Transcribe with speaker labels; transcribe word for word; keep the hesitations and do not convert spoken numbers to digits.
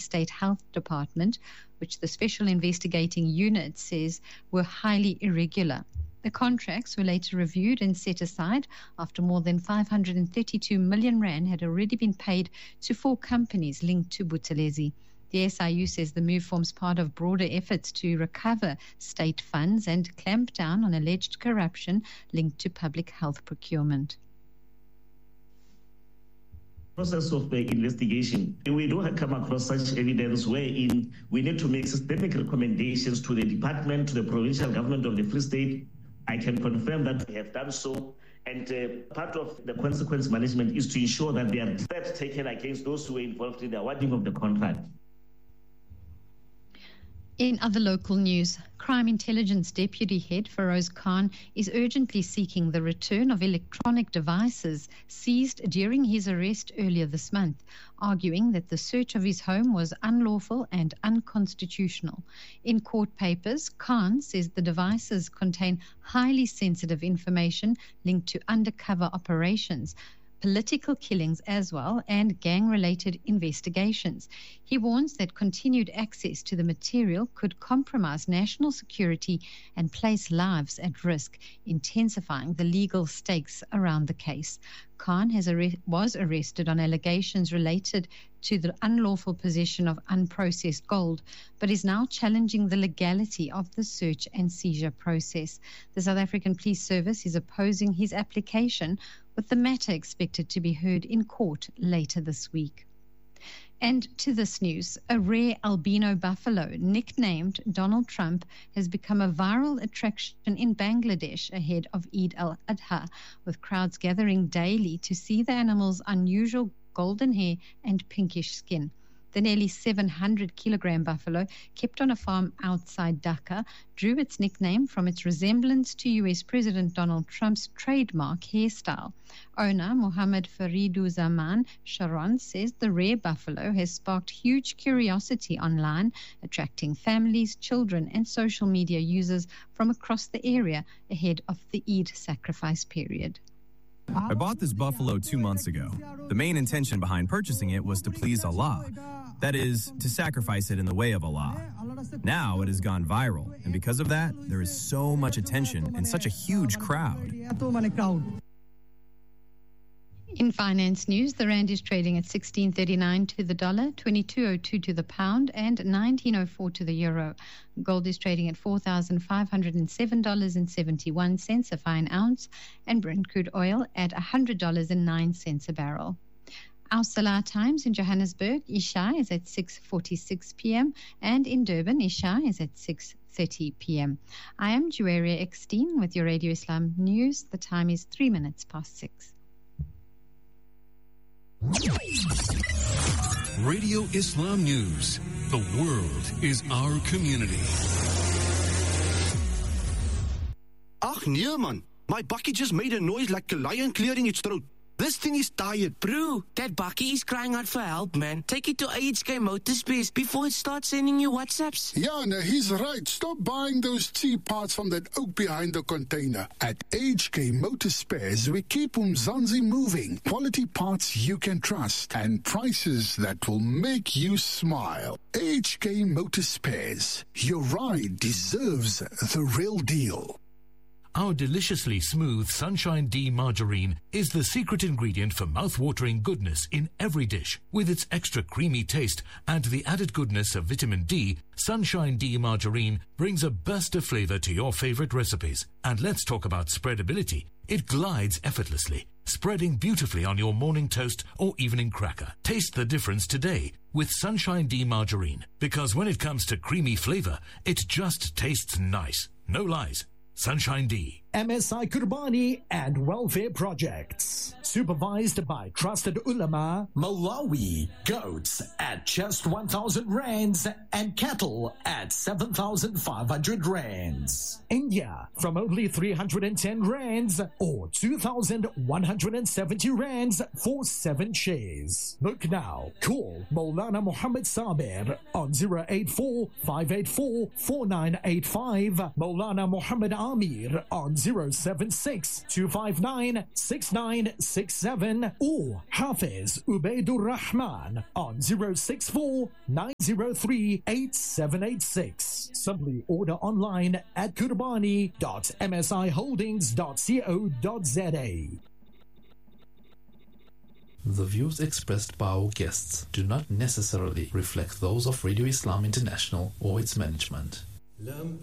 Speaker 1: State Health Department, which the Special Investigating Unit says were highly irregular. The contracts were later reviewed and set aside after more than five hundred thirty-two million rand had already been paid to four companies linked to Buthelezi. The S I U says the move forms part of broader efforts to recover state funds and clamp down on alleged corruption linked to public health procurement.
Speaker 2: Process of the investigation, we don't come across such evidence wherein we need to make systemic recommendations to the department, to the provincial government of the Free State. I can confirm that we have done so, and uh, part of the consequence management is to ensure that there are steps taken against those who were involved in the awarding of the contract.
Speaker 1: In other local news, Crime Intelligence Deputy Head Feroz Khan is urgently seeking the return of electronic devices seized during his arrest earlier this month, arguing that the search of his home was unlawful and unconstitutional. In court papers, Khan says the devices contain highly sensitive information linked to undercover operations, political killings as well, and gang-related investigations. He warns that continued access to the material could compromise national security and place lives at risk, intensifying the legal stakes around the case. Khan has arre- was arrested on allegations related to the unlawful possession of unprocessed gold, but is now challenging the legality of the search and seizure process. The South African Police Service is opposing his application, with the matter expected to be heard in court later this week. And to this news, a rare albino buffalo nicknamed Donald Trump has become a viral attraction in Bangladesh ahead of Eid al-Adha, with crowds gathering daily to see the animal's unusual golden hair and pinkish skin. The nearly seven hundred kilogram buffalo, kept on a farm outside Dhaka, drew its nickname from its resemblance to U S President Donald Trump's trademark hairstyle. Owner Mohammed Fariduzaman Sharon says the rare buffalo has sparked huge curiosity online, attracting families, children, and social media users from across the area ahead of the Eid sacrifice period.
Speaker 3: I bought this buffalo two months ago. The main intention behind purchasing it was to please Allah. That is, to sacrifice it in the way of Allah. Now it has gone viral, and because of that, there is so much attention and such a huge crowd.
Speaker 1: In finance news, the rand is trading at sixteen thirty-nine to the dollar, twenty-two oh two to the pound, and nineteen oh four to the euro. Gold is trading at four thousand five hundred seven dollars and seventy-one cents a fine ounce, and Brent crude oil at one hundred dollars and nine cents a barrel. Our Salah times in Johannesburg, Isha is at six forty-six p.m. and in Durban, Isha is at six thirty p.m. I am Juwaria Eckstein with your Radio Islam news. The time is three minutes past six.
Speaker 4: Radio Islam News. The world is our community.
Speaker 5: Ach nee man, my bakkie just made a noise like a lion clearing its throat. This thing is tired.
Speaker 6: Bro, that bakkie is crying out for help, man. Take it to A H K Motorspares before it starts sending you WhatsApps.
Speaker 7: Yeah, no, he's right. Stop buying those cheap parts from that oak behind the container. At A H K Motorspares, we keep Umzansi moving. Quality parts you can trust and prices that will make you smile. A H K Motorspares. Your ride deserves the real deal.
Speaker 8: Our deliciously smooth Sunshine D margarine is the secret ingredient for mouth-watering goodness in every dish. With its extra creamy taste and the added goodness of vitamin D, Sunshine D margarine brings a burst of flavor to your favorite recipes. And let's talk about spreadability. It glides effortlessly, spreading beautifully on your morning toast or evening cracker. Taste the difference today with Sunshine D margarine, because when it comes to creamy flavor, it just tastes nice. No lies. Sunshine D.
Speaker 9: M S I Kurbani and Welfare Projects. Supervised by trusted ulama. Malawi. Goats at just one thousand rands and cattle at seven thousand five hundred rands. India from only three hundred ten rands or two thousand one hundred seventy rands for seven shares. Book now. Call Maulana Muhammad Sabir on zero eight four, five eight four, four nine eight five. Maulana Muhammad Amir on zero seven six, two five nine, six nine six seven or Hafiz Ubaidur Rahman on zero six four, nine zero three, eight seven eight six. Simply order online at kurbani dot m s i holdings dot co dot z a.
Speaker 10: The views expressed by our guests do not necessarily reflect those of Radio Islam International or its management.